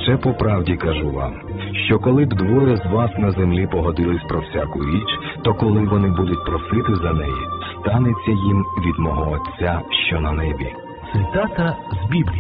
Адже по правді кажу вам, що коли б двоє з вас на землі погодились про всяку річ, то коли вони будуть просити за неї, станеться їм від мого Отця, що на небі. Цитата з Біблії.